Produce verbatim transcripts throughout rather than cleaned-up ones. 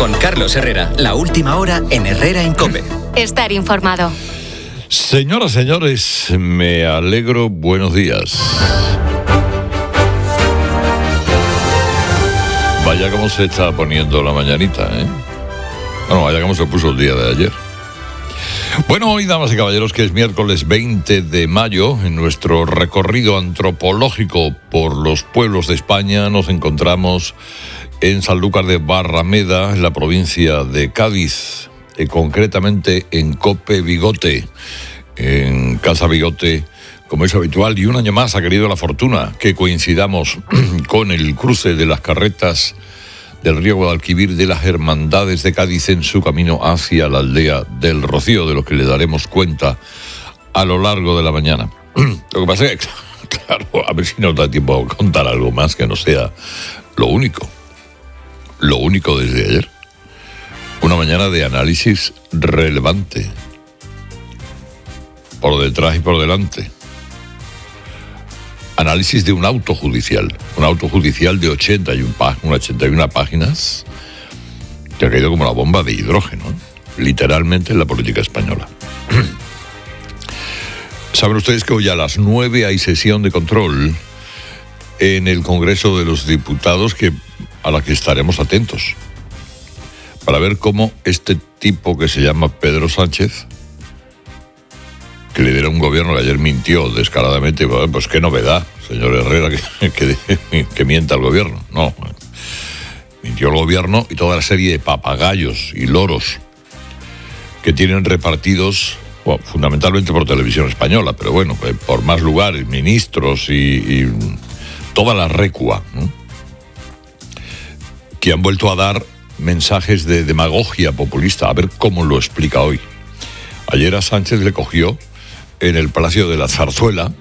Con Carlos Herrera, la última hora en Herrera en COPE. Estar informado. Señoras, señores, me alegro. Buenos días. Vaya cómo se está poniendo la mañanita, ¿eh? Bueno, vaya cómo se puso el día de ayer. Bueno, hoy, damas y caballeros, que es miércoles veinte de mayo, en nuestro recorrido antropológico por los pueblos de España, nos encontramos en Sanlúcar de Barrameda, en la provincia de Cádiz, y concretamente en Cope Bigote, en Casa Bigote, como es habitual, y un año más ha querido la fortuna que coincidamos con el cruce de las carretas del río Guadalquivir de las Hermandades de Cádiz en su camino hacia la aldea del Rocío, de lo que le daremos cuenta a lo largo de la mañana. Lo que pasa es que, claro, a ver si nos da tiempo a contar algo más que no sea lo único. Lo único desde ayer. Una mañana de análisis relevante. Por detrás y por delante. Análisis de un auto judicial. Un auto judicial de ochenta y una páginas que ha caído como la bomba de hidrógeno, literalmente, en la política española. Saben ustedes que hoy a las nueve hay sesión de control en el Congreso de los Diputados, que, a la que estaremos atentos, para ver cómo este tipo que se llama Pedro Sánchez, que lidera un gobierno que ayer mintió descaradamente, pues qué novedad, señor Herrera, que, que, que mienta el gobierno. No, mintió el gobierno y toda la serie de papagayos y loros que tienen repartidos, bueno, fundamentalmente por Televisión Española, pero bueno, por más lugares, ministros y, y toda la recua, ¿no?, que han vuelto a dar mensajes de demagogia populista. A ver cómo lo explica hoy. Ayer a Sánchez le cogió en el Palacio de la Zarzuela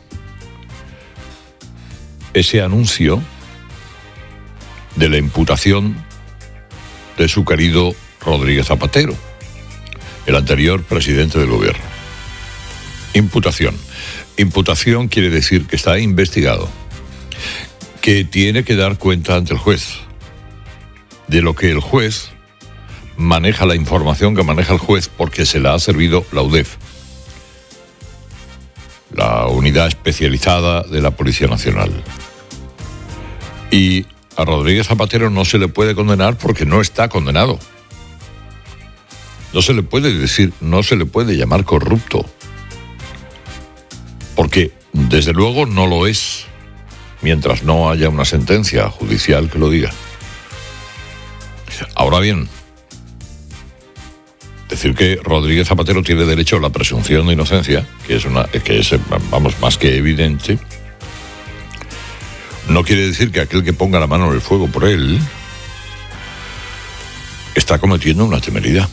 ese anuncio de la imputación de su querido Rodríguez Zapatero, el anterior presidente del gobierno. Imputación. Imputación quiere decir que está investigado, que tiene que dar cuenta ante el juez de lo que el juez maneja, la información que maneja el juez, porque se la ha servido la U D E F, la unidad especializada de la Policía Nacional. Y a Rodríguez Zapatero no se le puede condenar porque no está condenado. No se le puede decir, no se le puede llamar corrupto, porque desde luego no lo es, mientras no haya una sentencia judicial que lo diga. Ahora bien, decir que Rodríguez Zapatero tiene derecho a la presunción de inocencia, que es una, que es, vamos, más que evidente, no quiere decir que aquel que ponga la mano en el fuego por él está cometiendo una temeridad.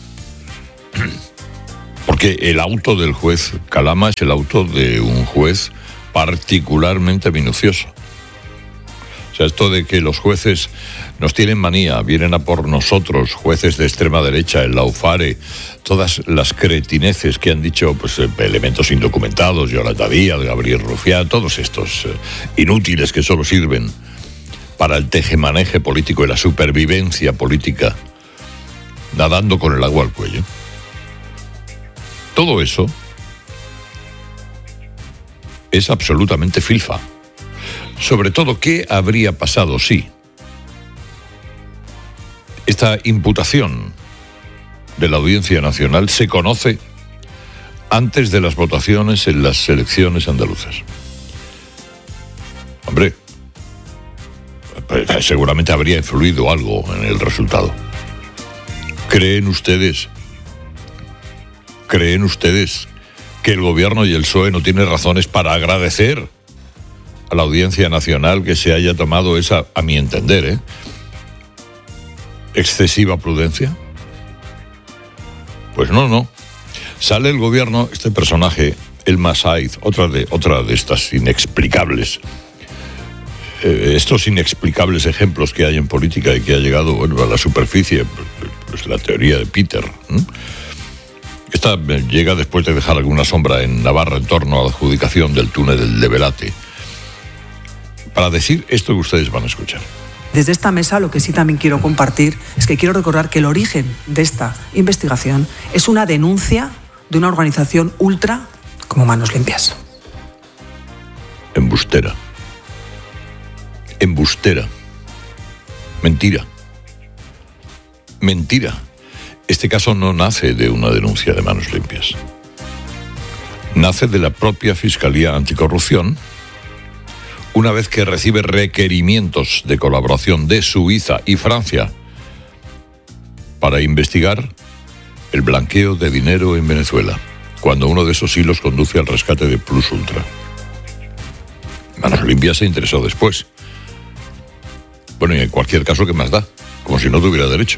Porque el auto del juez Calama es el auto de un juez particularmente minucioso. O sea, esto de que los jueces nos tienen manía, vienen a por nosotros, jueces de extrema derecha, el Laufare, todas las cretineces que han dicho, pues, elementos indocumentados, Yolanda Díaz, Gabriel Rufián, todos estos eh, inútiles que solo sirven para el tejemaneje político y la supervivencia política, nadando con el agua al cuello. Todo eso es absolutamente filfa. Sobre todo, ¿qué habría pasado si esta imputación de la Audiencia Nacional se conoce antes de las votaciones en las elecciones andaluzas? Hombre, pues seguramente habría influido algo en el resultado. ¿Creen ustedes, creen ustedes que el gobierno y el P S O E no tienen razones para agradecer a la Audiencia Nacional que se haya tomado esa, a mi entender, ¿eh?, excesiva prudencia? Pues no, no. Sale el gobierno, este personaje, el Masaiz, otra de, otra de estas inexplicables, eh, estos inexplicables ejemplos que hay en política y que ha llegado, bueno, a la superficie, pues la teoría de Peter, ¿eh? Esta llega después de dejar alguna sombra en Navarra en torno a la adjudicación del túnel de Velate, para decir esto que ustedes van a escuchar. Desde esta mesa lo que sí también quiero compartir es que quiero recordar que el origen de esta investigación es una denuncia de una organización ultra como Manos Limpias. Embustera. Embustera. Mentira. Mentira. Este caso no nace de una denuncia de Manos Limpias. Nace de la propia Fiscalía Anticorrupción, una vez que recibe requerimientos de colaboración de Suiza y Francia para investigar el blanqueo de dinero en Venezuela, cuando uno de esos hilos conduce al rescate de Plus Ultra. Manos Limpias se interesó después. Bueno, y en cualquier caso, ¿qué más da? Como si no tuviera derecho.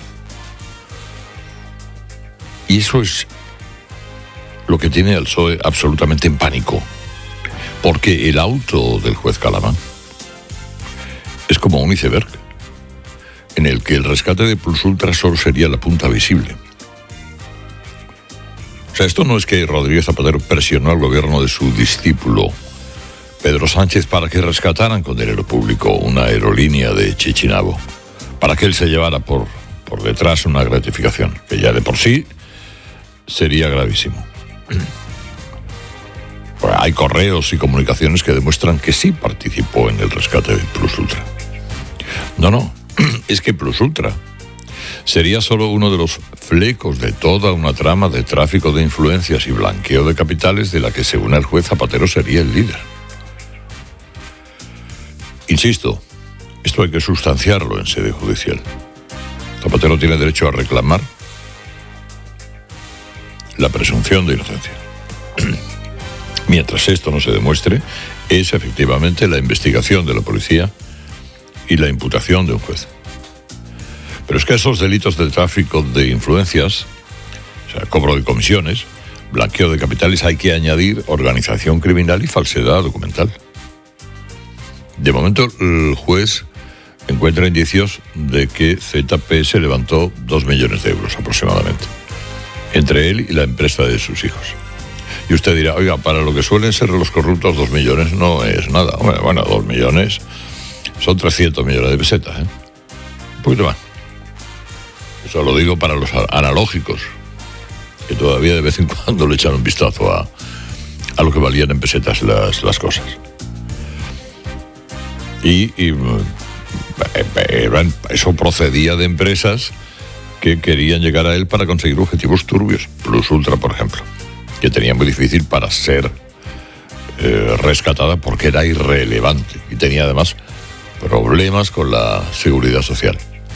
Y eso es lo que tiene al P S O E absolutamente en pánico. Porque el auto del juez Calamán es como un iceberg, en el que el rescate de Plus Ultra solo sería la punta visible. O sea, esto no es que Rodríguez Zapatero presionó al gobierno de su discípulo Pedro Sánchez para que rescataran con dinero público una aerolínea de Chichinabo, para que él se llevara por, por detrás una gratificación, que ya de por sí sería gravísimo. Pues hay correos y comunicaciones que demuestran que sí participó en el rescate de Plus Ultra. No, no, es que Plus Ultra sería solo uno de los flecos de toda una trama de tráfico de influencias y blanqueo de capitales de la que, según el juez Zapatero, sería el líder. Insisto, esto hay que sustanciarlo en sede judicial. Zapatero tiene derecho a reclamar la presunción de inocencia. Mientras esto no se demuestre, es efectivamente la investigación de la policía y la imputación de un juez. Pero es que a esos delitos de tráfico de influencias, o sea, cobro de comisiones, blanqueo de capitales, hay que añadir organización criminal y falsedad documental. De momento, el juez encuentra indicios de que Z P S levantó dos millones de euros aproximadamente, entre él y la empresa de sus hijos. Y usted dirá, oiga, para lo que suelen ser los corruptos, dos millones no es nada. Bueno, bueno dos millones son trescientos millones de pesetas, ¿eh? Un poquito más. Eso lo digo para los analógicos, que todavía de vez en cuando le echan un vistazo a, a lo que valían en pesetas las, las cosas. Y, y eso procedía de empresas que querían llegar a él para conseguir objetivos turbios. Plus Ultra, por ejemplo, que tenía muy difícil para ser eh, rescatada porque era irrelevante y tenía además problemas con la seguridad social.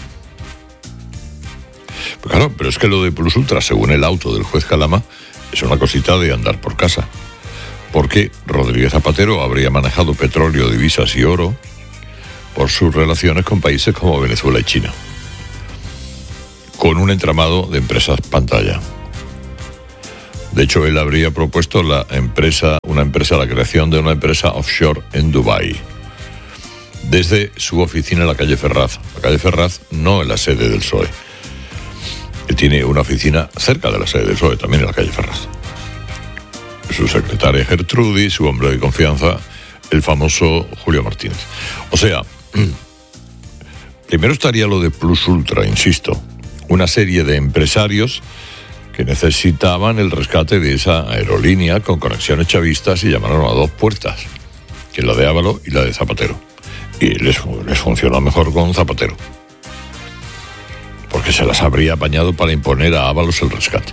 Pero claro, pero es que lo de Plus Ultra, según el auto del juez Calama, es una cosita de andar por casa, porque Rodríguez Zapatero habría manejado petróleo, divisas y oro por sus relaciones con países como Venezuela y China, con un entramado de empresas pantalla. De hecho, él habría propuesto la empresa, una empresa, la creación de una empresa offshore en Dubái, desde su oficina en la calle Ferraz. La calle Ferraz no en la sede del P S O E. Él tiene una oficina cerca de la sede del P S O E, también en la calle Ferraz. Su secretaria Gertrudis, su hombre de confianza, el famoso Julio Martínez. O sea, primero estaría lo de Plus Ultra, insisto, una serie de empresarios que necesitaban el rescate de esa aerolínea con conexiones chavistas y llamaron a dos puertas, que es la de Ávalo y la de Zapatero. Y les, les funcionó mejor con Zapatero, porque se las habría apañado para imponer a Ábalos el rescate.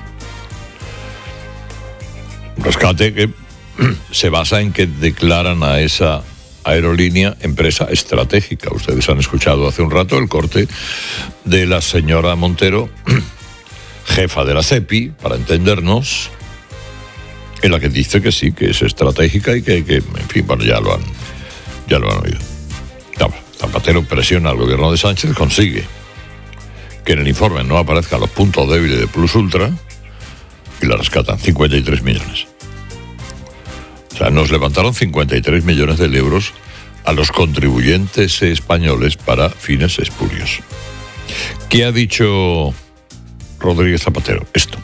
Un rescate que se basa en que declaran a esa aerolínea empresa estratégica. Ustedes han escuchado hace un rato el corte de la señora Montero, jefa de la SEPI, para entendernos, en la que dice que sí, que es estratégica y que, que en fin, bueno, ya lo han, ya lo han oído. Zapatero presiona al gobierno de Sánchez, consigue que en el informe no aparezcan los puntos débiles de Plus Ultra y la rescatan, cincuenta y tres millones. O sea, nos levantaron cincuenta y tres millones de euros a los contribuyentes españoles para fines espurios. ¿Qué ha dicho Rodríguez Zapatero? Esto.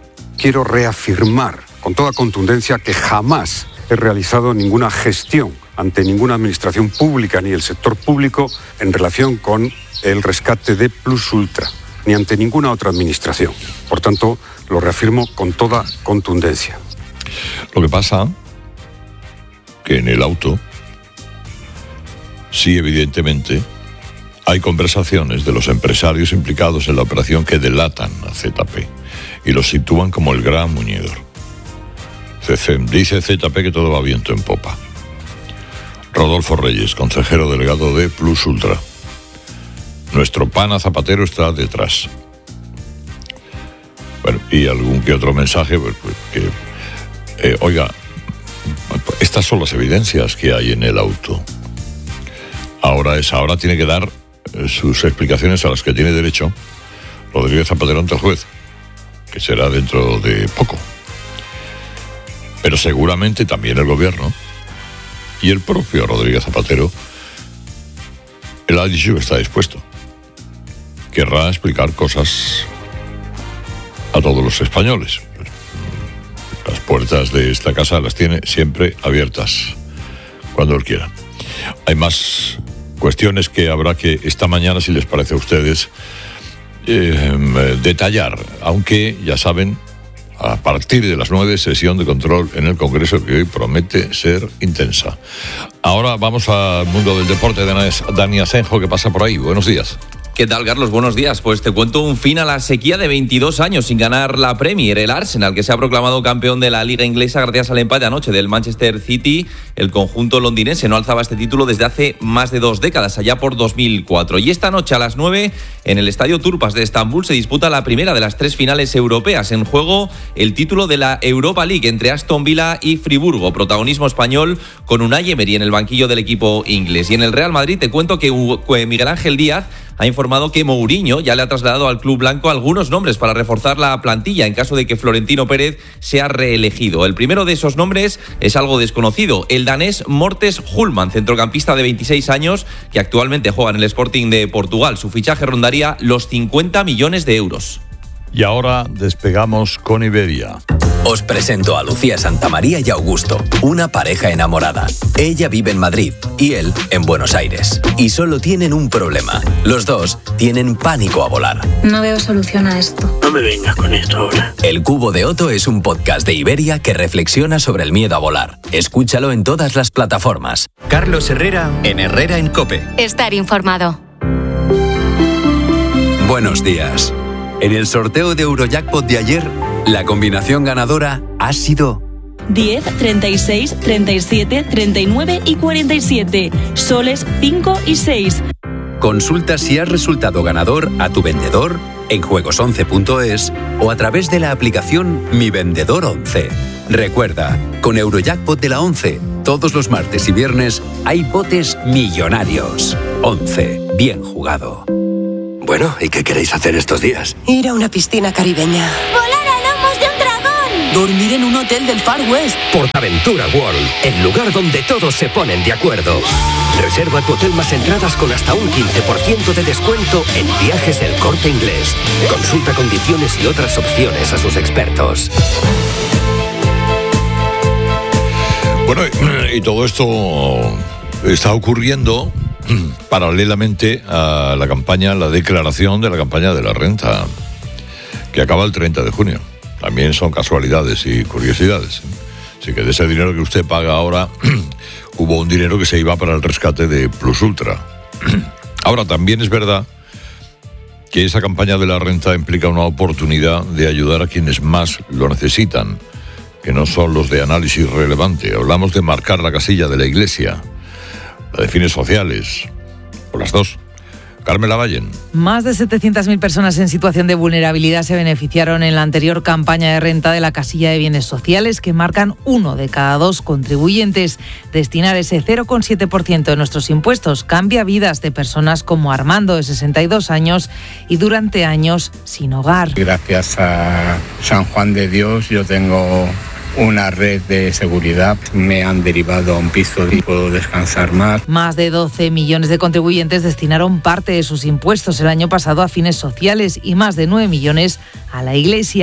Quiero reafirmar con toda contundencia que jamás he realizado ninguna gestión ante ninguna administración pública ni el sector público en relación con el rescate de Plus Ultra, ni ante ninguna otra administración. Por tanto, lo reafirmo con toda contundencia. Lo que pasa que en el auto, sí, evidentemente, hay conversaciones de los empresarios implicados en la operación que delatan a Z P y los sitúan como el gran muñidor. Dice Z P que todo va viento en popa. Rodolfo Reyes, consejero delegado de Plus Ultra. Nuestro pana Zapatero está detrás. Bueno, y algún que otro mensaje que, eh, oiga, estas son las evidencias que hay en el auto. Ahora es, ahora tiene que dar eh, sus explicaciones a las que tiene derecho Rodríguez Zapatero ante el juez, que será dentro de poco. Pero seguramente también el gobierno y el propio Rodríguez Zapatero, él ha dicho que está dispuesto. Querrá explicar cosas a todos los españoles. Las puertas de esta casa las tiene siempre abiertas, cuando él quiera. Hay más cuestiones que habrá que esta mañana, si les parece a ustedes, eh, detallar, aunque ya saben, a partir de las nueve, sesión de control en el Congreso que hoy promete ser intensa. Ahora vamos al mundo del deporte. Dani Asenjo, que pasa por ahí. Buenos días. ¿Qué tal, Carlos? Buenos días. Pues te cuento un fin a la sequía de veintidós años sin ganar la Premier. El Arsenal, que se ha proclamado campeón de la Liga Inglesa gracias al empate anoche del Manchester City. El conjunto londinense no alzaba este título desde hace más de dos décadas, allá por dos mil cuatro. Y esta noche a las nueve, en el Estadio Turpas de Estambul, se disputa la primera de las tres finales europeas. En juego el título de la Europa League entre Aston Villa y Friburgo. Protagonismo español con Unai Emery en el banquillo del equipo inglés. Y en el Real Madrid te cuento que Miguel Ángel Díaz ha informado que Mourinho ya le ha trasladado al club blanco algunos nombres para reforzar la plantilla en caso de que Florentino Pérez sea reelegido. El primero de esos nombres es algo desconocido, el danés Mortes Hulman, centrocampista de veintiséis años que actualmente juega en el Sporting de Portugal. Su fichaje rondaría los cincuenta millones de euros. Y ahora despegamos con Iberia. Os presento a Lucía Santamaría y Augusto, una pareja enamorada. Ella vive en Madrid y él en Buenos Aires. Y solo tienen un problema. Los dos tienen pánico a volar. No veo solución a esto. No me vengas con esto ahora. El Cubo de Otto es un podcast de Iberia que reflexiona sobre el miedo a volar. Escúchalo en todas las plataformas. Carlos Herrera en Herrera en COPE. Estar informado. Buenos días. En el sorteo de Eurojackpot de ayer, la combinación ganadora ha sido diez, treinta y seis, treinta y siete, treinta y nueve y cuarenta y siete. Soles cinco y seis. Consulta si has resultado ganador a tu vendedor en juegos once punto es o a través de la aplicación Mi Vendedor once. Recuerda, con Eurojackpot de la once, todos los martes y viernes hay botes millonarios. once. Bien jugado. Bueno, ¿y qué queréis hacer estos días? Ir a una piscina caribeña. ¡Volar a lomos de un dragón! Dormir en un hotel del Far West. Portaventura World, el lugar donde todos se ponen de acuerdo. Reserva tu hotel más entradas con hasta un quince por ciento de descuento en Viajes del Corte Inglés. Consulta condiciones y otras opciones a sus expertos. Bueno, y todo esto está ocurriendo paralelamente a la campaña, la declaración de la campaña de la renta, que acaba el treinta de junio. También son casualidades y curiosidades. Así que de ese dinero que usted paga ahora, hubo un dinero que se iba para el rescate de Plus Ultra. Ahora, también es verdad que esa campaña de la renta implica una oportunidad de ayudar a quienes más lo necesitan, que no son los de análisis relevante. Hablamos de marcar la casilla de la Iglesia, la de fines sociales, o las dos. Carmen Lavallen. Más de setecientas mil personas en situación de vulnerabilidad se beneficiaron en la anterior campaña de renta de la casilla de bienes sociales, que marcan uno de cada dos contribuyentes. Destinar ese cero coma siete por ciento de nuestros impuestos cambia vidas de personas como Armando, de sesenta y dos años, y durante años sin hogar. Gracias a San Juan de Dios yo tengo una red de seguridad, me han derivado a un piso y puedo descansar más. Más de doce millones de contribuyentes destinaron parte de sus impuestos el año pasado a fines sociales y más de nueve millones a la Iglesia.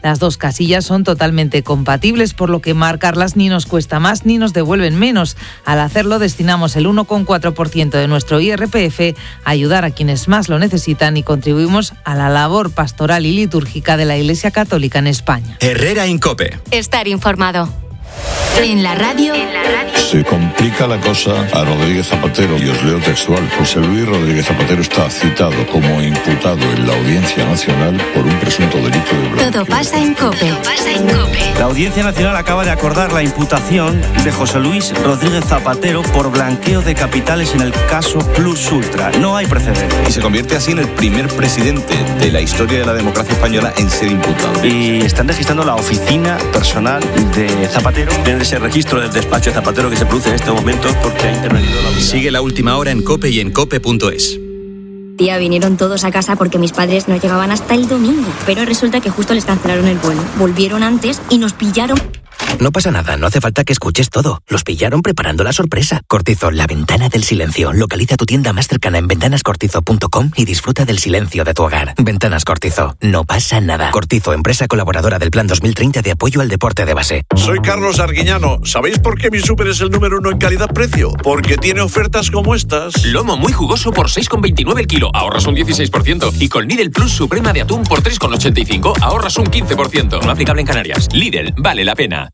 Las dos casillas son totalmente compatibles, por lo que marcarlas ni nos cuesta más ni nos devuelven menos. Al hacerlo, destinamos el uno coma cuatro por ciento de nuestro I R P F a ayudar a quienes más lo necesitan y contribuimos a la labor pastoral y litúrgica de la Iglesia Católica en España. Herrera en COPE. Estar informado. En la radio. Se complica la cosa a Rodríguez Zapatero, y os leo textual. José Luis Rodríguez Zapatero está citado como imputado en la Audiencia Nacional por un presunto delito de blanqueo. Todo pasa en COPE. Todo pasa en COPE. La Audiencia Nacional acaba de acordar la imputación de José Luis Rodríguez Zapatero por blanqueo de capitales en el caso Plus Ultra. No hay precedentes. Y se convierte así en el primer presidente de la historia de la democracia española en ser imputado. Y están registrando la oficina personal de Zapatero. En ese registro del despacho de Zapatero que se produce en este momento porque ha intervenido la unidad. Sigue la última hora en COPE y en cope punto es. Tía, vinieron todos a casa porque mis padres no llegaban hasta el domingo. Pero resulta que justo les cancelaron el vuelo. Volvieron antes y nos pillaron. No pasa nada, no hace falta que escuches todo. Los pillaron preparando la sorpresa. Cortizo, la ventana del silencio. Localiza tu tienda más cercana en ventanas cortizo punto com y disfruta del silencio de tu hogar. Ventanas Cortizo, no pasa nada. Cortizo, empresa colaboradora del Plan dos mil treinta de apoyo al deporte de base. Soy Carlos Arguiñano. ¿Sabéis por qué mi súper es el número uno en calidad-precio? Porque tiene ofertas como estas. Lomo muy jugoso por seis con veintinueve el kilo, ahorras un dieciséis por ciento. Y con Lidl Plus Suprema de atún por tres con ochenta y cinco, ahorras un quince por ciento. No aplicable en Canarias. Lidl, vale la pena.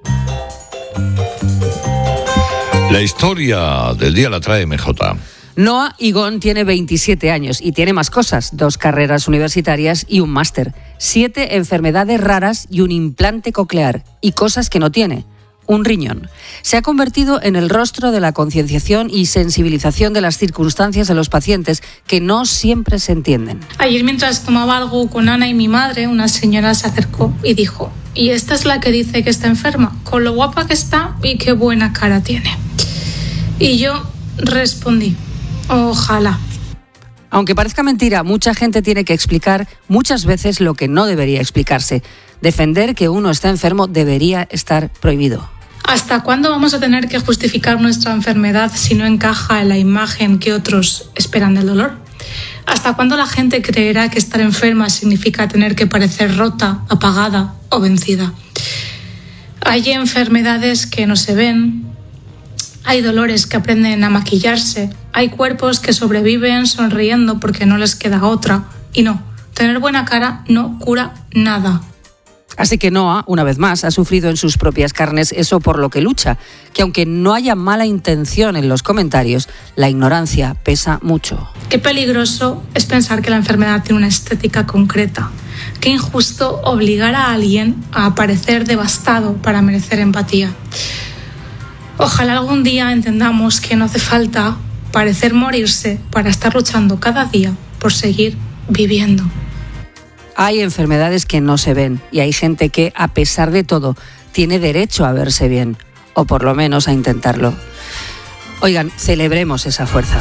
La historia del día la trae M J. Noah Igón tiene veintisiete años y tiene más cosas, dos carreras universitarias y un máster, siete enfermedades raras y un implante coclear, y cosas que no tiene, un riñón. Se ha convertido en el rostro de la concienciación y sensibilización de las circunstancias de los pacientes que no siempre se entienden. Ayer, mientras tomaba algo con Ana y mi madre, una señora se acercó y dijo: y esta es la que dice que está enferma, con lo guapa que está y qué buena cara tiene. Y yo respondí: ojalá. Aunque parezca mentira, mucha gente tiene que explicar muchas veces lo que no debería explicarse. Defender que uno está enfermo debería estar prohibido. ¿Hasta cuándo vamos a tener que justificar nuestra enfermedad si no encaja en la imagen que otros esperan del dolor? ¿Hasta cuándo la gente creerá que estar enferma significa tener que parecer rota, apagada o vencida? Hay enfermedades que no se ven, hay dolores que aprenden a maquillarse, hay cuerpos que sobreviven sonriendo porque no les queda otra. Y no, tener buena cara no cura nada. Así que Noah, una vez más, ha sufrido en sus propias carnes eso por lo que lucha, que aunque no haya mala intención en los comentarios, la ignorancia pesa mucho. Qué peligroso es pensar que la enfermedad tiene una estética concreta. Qué injusto obligar a alguien a aparecer devastado para merecer empatía. Ojalá algún día entendamos que no hace falta parecer morirse para estar luchando cada día por seguir viviendo. Hay enfermedades que no se ven y hay gente que, a pesar de todo, tiene derecho a verse bien, o por lo menos a intentarlo. Oigan, celebremos esa fuerza.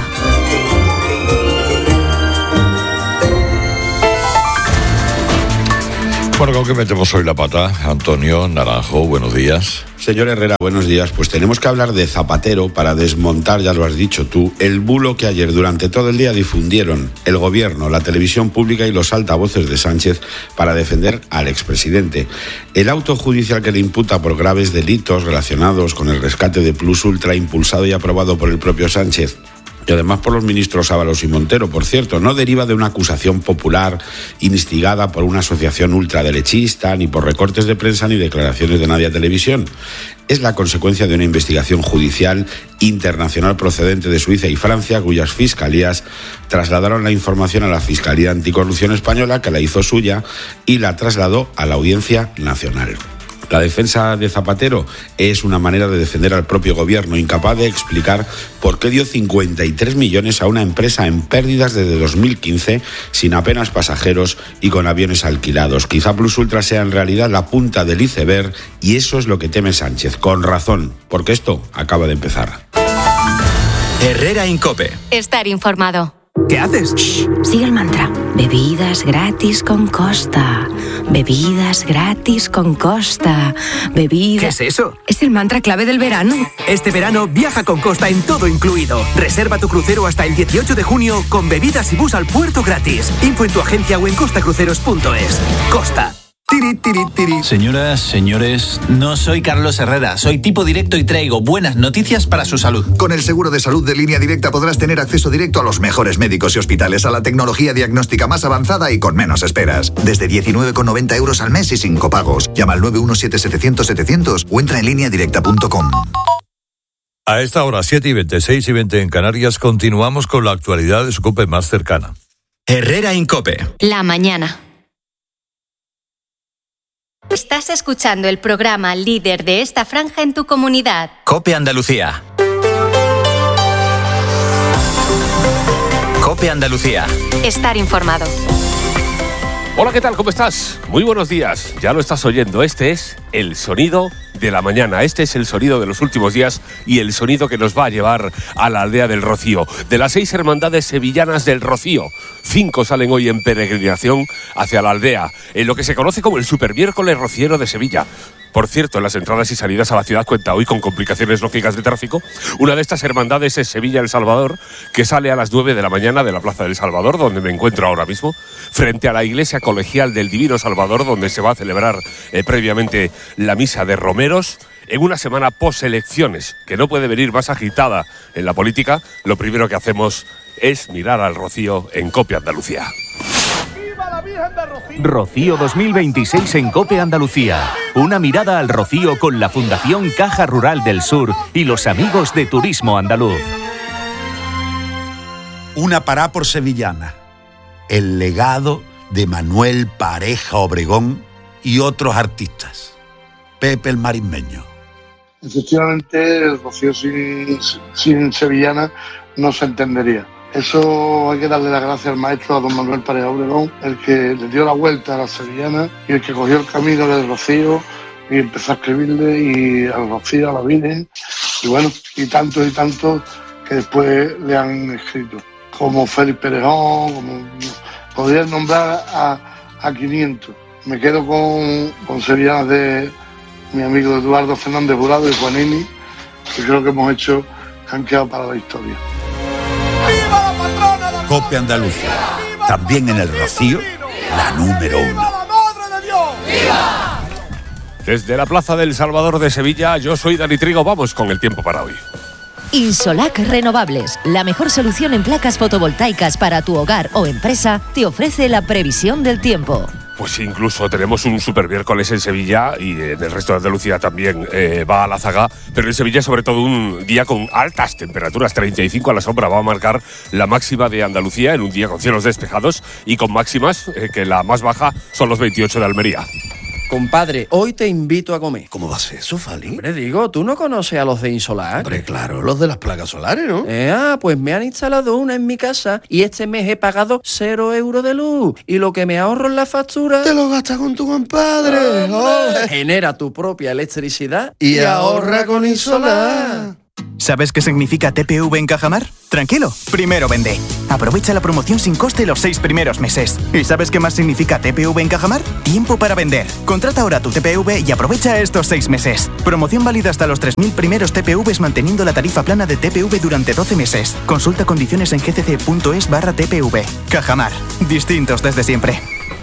Bueno, ¿con qué metemos hoy la pata? Antonio Naranjo, buenos días. Señor Herrera, buenos días. Pues tenemos que hablar de Zapatero para desmontar, ya lo has dicho tú, el bulo que ayer durante todo el día difundieron el gobierno, la televisión pública y los altavoces de Sánchez para defender al expresidente. El auto judicial que le imputa por graves delitos relacionados con el rescate de Plus Ultra, impulsado y aprobado por el propio Sánchez, y además por los ministros Ábalos y Montero, por cierto, no deriva de una acusación popular instigada por una asociación ultraderechista, ni por recortes de prensa ni declaraciones de nadie a televisión. Es la consecuencia de una investigación judicial internacional procedente de Suiza y Francia, cuyas fiscalías trasladaron la información a la Fiscalía Anticorrupción Española, que la hizo suya y la trasladó a la Audiencia Nacional. La defensa de Zapatero es una manera de defender al propio gobierno, incapaz de explicar por qué dio cincuenta y tres millones a una empresa en pérdidas desde dos mil quince, sin apenas pasajeros y con aviones alquilados. Quizá Plus Ultra sea en realidad la punta del iceberg y eso es lo que teme Sánchez, con razón, porque esto acaba de empezar. Herrera en COPE. Estar informado. ¿Qué haces? Shh, sigue el mantra. Bebidas gratis con Costa. Bebidas gratis con Costa. Bebidas... ¿Qué es eso? Es el mantra clave del verano. Este verano viaja con Costa en todo incluido. Reserva tu crucero hasta el dieciocho de junio con bebidas y bus al puerto gratis. Info en tu agencia o en costa cruceros punto es. Costa. Tiri, tiri, tiri. Señoras, señores, no soy Carlos Herrera, soy tipo directo y traigo buenas noticias para su salud. Con el seguro de salud de Línea Directa podrás tener acceso directo a los mejores médicos y hospitales, a la tecnología diagnóstica más avanzada y con menos esperas. Desde diecinueve con noventa euros al mes y sin copagos. Llama al nueve uno siete setecientos setecientos o entra en línea directa punto com. A esta hora, siete y veinte, seis y veinte en Canarias, continuamos con la actualidad de su COPE más cercana. Herrera Incope. La mañana. Estás escuchando el programa líder de esta franja en tu comunidad. COPE Andalucía. COPE Andalucía. Estar informado. Hola, ¿qué tal? ¿Cómo estás? Muy buenos días. Ya lo estás oyendo. Este es el sonido de la mañana. Este es el sonido de los últimos días y el sonido que nos va a llevar a la aldea del Rocío. De las seis hermandades sevillanas del Rocío, cinco salen hoy en peregrinación hacia la aldea, en lo que se conoce como el Supermiércoles Rociero de Sevilla. Por cierto, en las entradas y salidas a la ciudad cuenta hoy con complicaciones lógicas de tráfico. Una de estas hermandades es Sevilla El Salvador, que sale a las nueve de la mañana de la Plaza del Salvador, donde me encuentro ahora mismo, frente a la Iglesia Colegial del Divino Salvador, donde se va a celebrar eh, previamente la misa de romeros. En una semana post-elecciones, que no puede venir más agitada en la política, lo primero que hacemos es mirar al Rocío en COPE Andalucía. Rocío dos mil veintiséis en COPE Andalucía. Una mirada al Rocío con la Fundación Caja Rural del Sur y los amigos de Turismo Andaluz. Una pará por sevillana. El legado de Manuel Pareja Obregón y otros artistas. Pepe el Marismeño. Efectivamente, el Rocío sin, sin sevillana no se entendería. Eso hay que darle las gracias al maestro, a don Manuel Pareja Obregón, el que le dio la vuelta a la sevillana y el que cogió el camino del Rocío y empezó a escribirle y al Rocío, a la Virgen, y bueno, y tantos y tantos que después le han escrito, como Félix Perejón, como podría nombrar a, a quinientos. Me quedo con, con sevillanas de mi amigo Eduardo Fernández Jurado y Juanini, que creo que hemos hecho, que han quedado para la historia. COPE Andalucía, también en el Rocío, la número uno. Desde la Plaza del Salvador de Sevilla, yo soy Dani Trigo, vamos con el tiempo para hoy. Insolac Renovables, la mejor solución en placas fotovoltaicas para tu hogar o empresa, te ofrece la previsión del tiempo. Pues incluso tenemos un super miércoles en Sevilla y en el resto de Andalucía también eh, va a la zaga, pero en Sevilla sobre todo un día con altas temperaturas, treinta y cinco a la sombra, va a marcar la máxima de Andalucía en un día con cielos despejados y con máximas eh, que la más baja son los veintiocho de Almería. Compadre, hoy te invito a comer. ¿Cómo va a ser eso, Fali? Hombre, digo, ¿tú no conoces a los de Insolac? Hombre, claro, los de las placas solares, ¿no? Eh, ah, pues me han instalado una en mi casa y este mes he pagado cero euros de luz. Y lo que me ahorro en la factura... Te lo gastas con tu compadre. Oh, genera tu propia electricidad y, y ahorra con Insolac. ¿Sabes qué significa T P V en Cajamar? Tranquilo, primero vende. Aprovecha la promoción sin coste los seis primeros meses. ¿Y sabes qué más significa T P V en Cajamar? Tiempo para vender. Contrata ahora tu T P V y aprovecha estos seis meses. Promoción válida hasta los tres mil primeros T P Vs manteniendo la tarifa plana de T P V durante doce meses. Consulta condiciones en gcc.es barra T P V. Cajamar. Distintos desde siempre.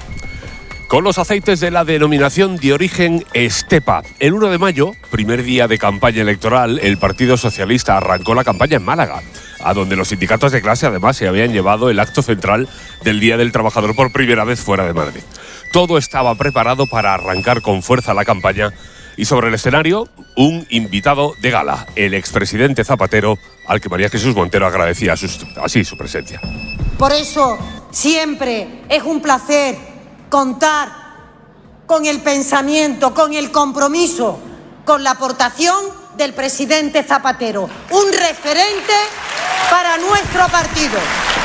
Con los aceites de la denominación de origen Estepa. El uno de mayo, primer día de campaña electoral, el Partido Socialista arrancó la campaña en Málaga, a donde los sindicatos de clase además se habían llevado el acto central del Día del Trabajador por primera vez fuera de Madrid. Todo estaba preparado para arrancar con fuerza la campaña y sobre el escenario, un invitado de gala, el expresidente Zapatero, al que María Jesús Montero agradecía sus, así su presencia. Por eso, siempre es un placer contar con el pensamiento, con el compromiso, con la aportación del presidente Zapatero, un referente para nuestro partido.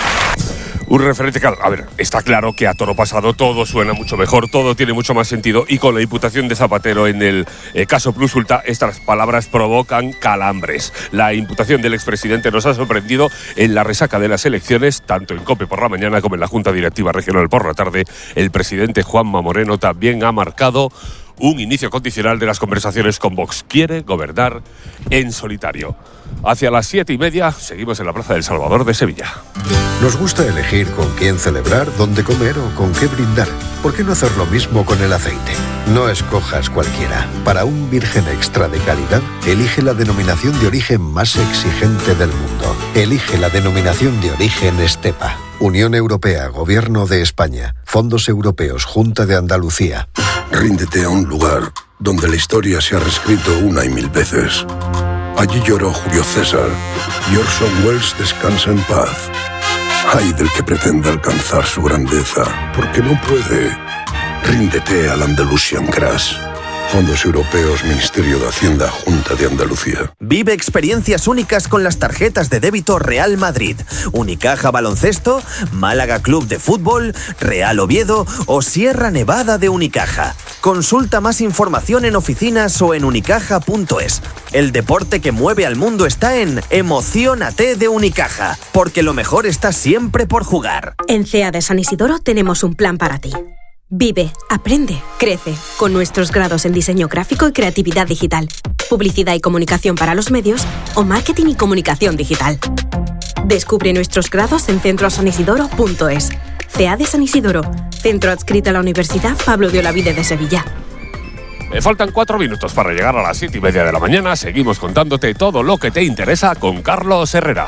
Un referente que, a ver, está claro que a toro pasado todo suena mucho mejor, todo tiene mucho más sentido y con la imputación de Zapatero en el eh, caso Plus Ultra, estas palabras provocan calambres. La imputación del expresidente nos ha sorprendido en la resaca de las elecciones, tanto en COPE por la mañana como en la Junta Directiva Regional por la tarde. El presidente Juanma Moreno también ha marcado un inicio condicional de las conversaciones con Vox. Quiere gobernar en solitario. Hacia las siete y media seguimos en la Plaza del Salvador de Sevilla. Nos gusta elegir con quién celebrar, dónde comer o con qué brindar. ¿por qué no hacer lo mismo con el aceite? No escojas cualquiera. Para un virgen extra de calidad, elige la denominación de origen más exigente del mundo. Elige la denominación de origen Estepa. Unión Europea, Gobierno de España, Fondos Europeos, Junta de Andalucía. Ríndete a un lugar donde la historia se ha reescrito una y mil veces. Allí lloró Julio César y Orson Welles descansa en paz. Ay del que pretenda alcanzar su grandeza, porque no puede. Ríndete al Andalusian Crash. Fondos Europeos, Ministerio de Hacienda, Junta de Andalucía. Vive experiencias únicas con las tarjetas de débito Real Madrid, Unicaja Baloncesto, Málaga Club de Fútbol, Real Oviedo o Sierra Nevada de Unicaja. Consulta más información en oficinas o en unicaja punto es. El deporte que mueve al mundo está en Emociónate de Unicaja, porque lo mejor está siempre por jugar. En C E A de San Isidoro tenemos un plan para ti. Vive, aprende, crece, con nuestros grados en diseño gráfico y creatividad digital, publicidad y comunicación para los medios o marketing y comunicación digital. Descubre nuestros grados en centro san isidoro punto es. C E A de San Isidoro, centro adscrito a la Universidad Pablo de Olavide de Sevilla. Me faltan cuatro minutos para llegar a las siete y media de la mañana. Seguimos contándote todo lo que te interesa con Carlos Herrera.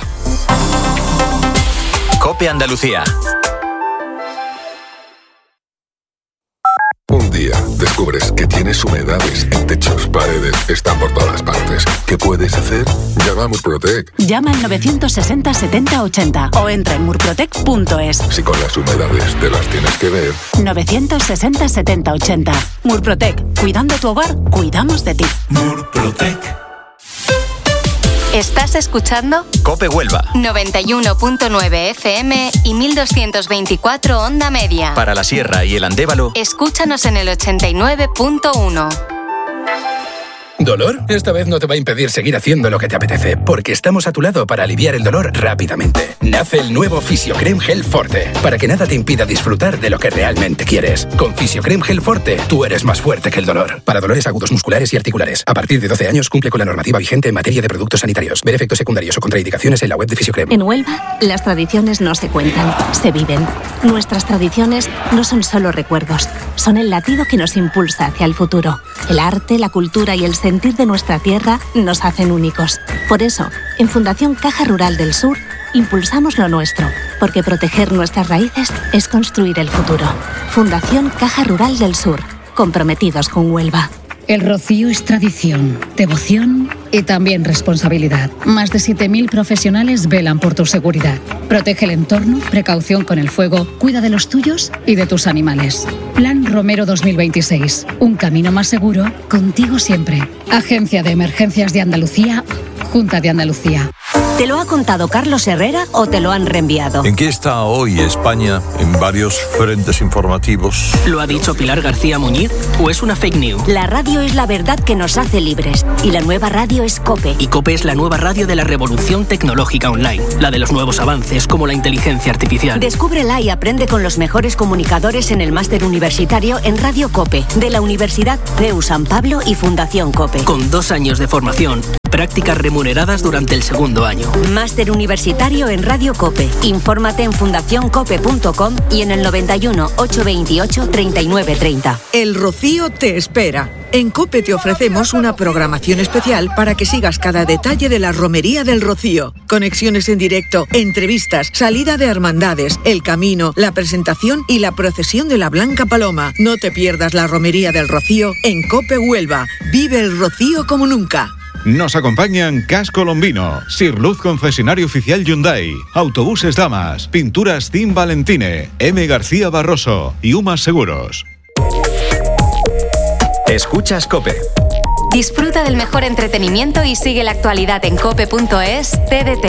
COPE Andalucía. Un día descubres que tienes humedades en techos, paredes, están por todas partes. ¿Qué puedes hacer? Llama a Murprotec. Llama al novecientos sesenta setenta ochenta o entra en murprotec punto es. Si con las humedades te las tienes que ver. novecientos sesenta setenta ochenta. Murprotec. Cuidando tu hogar, cuidamos de ti. Murprotec. ¿Estás escuchando? COPE Huelva. noventa y uno punto nueve F M y mil doscientos veinticuatro onda media. Para la Sierra y el Andévalo. Escúchanos en el ochenta y nueve punto uno. ¿Dolor? Esta vez no te va a impedir seguir haciendo lo que te apetece, porque estamos a tu lado para aliviar el dolor rápidamente. Nace el nuevo Fisiocrem Gel Forte, para que nada te impida disfrutar de lo que realmente quieres. Con Fisiocrem Gel Forte, tú eres más fuerte que el dolor. Para dolores agudos musculares y articulares. A partir de doce años cumple con la normativa vigente en materia de productos sanitarios. Ver efectos secundarios o contraindicaciones en la web de Fisiocrem. En Huelva, las tradiciones no se cuentan, se viven. Nuestras tradiciones no son solo recuerdos, son el latido que nos impulsa hacia el futuro. El arte, la cultura y el sentir de nuestra tierra nos hacen únicos. Por eso, en Fundación Caja Rural del Sur, impulsamos lo nuestro, porque proteger nuestras raíces es construir el futuro. Fundación Caja Rural del Sur, comprometidos con Huelva. El rocío es tradición, devoción y también responsabilidad. Más de siete mil profesionales velan por tu seguridad. Protege el entorno, precaución con el fuego, cuida de los tuyos y de tus animales. Plan Romero dos mil veintiséis. Un camino más seguro, contigo siempre. Agencia de Emergencias de Andalucía, Junta de Andalucía. ¿Te lo ha contado Carlos Herrera o te lo han reenviado? ¿En qué está hoy España en varios frentes informativos? ¿Lo ha dicho Pilar García Muñiz o es una fake news? La radio es la verdad que nos hace libres y la nueva radio es COPE. Y COPE es la nueva radio de la revolución tecnológica online, la de los nuevos avances como la inteligencia artificial. Descúbrela y aprende con los mejores comunicadores en el máster universitario en Radio COPE de la Universidad C E U San Pablo y Fundación COPE. Con dos años de formación, prácticas remuneradas durante el segundo año. Máster universitario en Radio COPE. Infórmate en fundación cope punto com y en el noventa y uno, ochocientos veintiocho, treinta y nueve treinta. El Rocío te espera. En COPE te ofrecemos una programación especial para que sigas cada detalle de la Romería del Rocío. Conexiones en directo, entrevistas, salida de hermandades, el camino, la presentación y la procesión de la Blanca Paloma. No te pierdas la Romería del Rocío en COPE Huelva. Vive el Rocío como nunca. Nos acompañan Casco Lombino, Sirluz Concesionario Oficial Hyundai, Autobuses Damas, Pinturas Team Valentine, M. García Barroso y Umas Seguros. Escuchas COPE. Disfruta del mejor entretenimiento y sigue la actualidad en cope punto es, T D T.